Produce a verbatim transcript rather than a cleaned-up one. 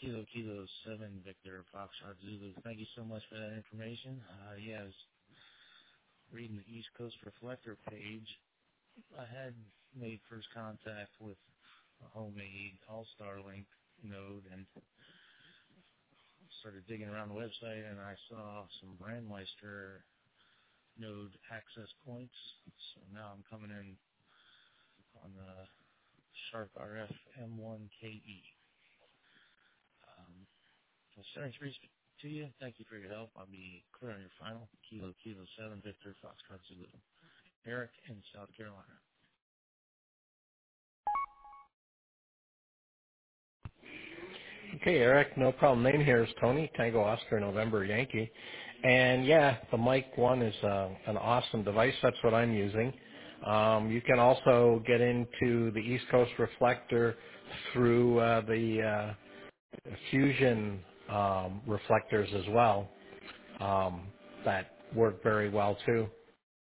Kilo Kilo seven Victor Foxtrot Zulu. Thank you so much for that information. Uh, yeah, I was reading the East Coast Reflector page. I had made first contact with a homemade All-Star Link node and started digging around the website, and I saw some Brandmeister node access points. So now I'm coming in on the Sharp R F M one K E. Um, I'll send three to you. Thank you for your help. I'll be clear on your final. Kilo Kilo seven Victor Foxtrot Zulu. Eric in South Carolina. Okay, Eric, no problem. Name here is Tony, Tango Oscar November Yankee. And yeah, the Mic one is uh, an awesome device. That's what I'm using. Um, you can also get into the East Coast Reflector through uh, the uh, Fusion um, reflectors as well. Um, that work very well too.